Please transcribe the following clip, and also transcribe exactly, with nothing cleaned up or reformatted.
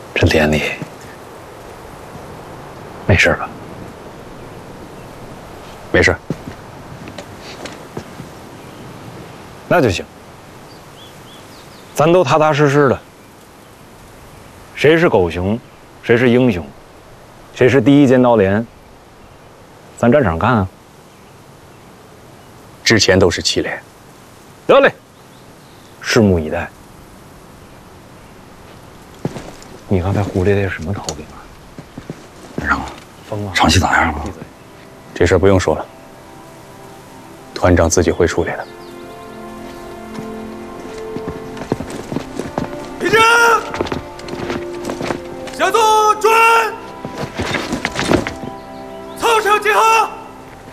这连里没事吧？ 没事。 那就行。咱都踏踏实实的。谁是狗熊，谁是英雄，谁是第一尖刀连，咱战场看啊。 之前都是七连。 得嘞，拭目以待。你刚才狐狸的是什么口令啊？ 让疯了！ 长期咋样了？ 这事儿不用说了，团长自己会处理的。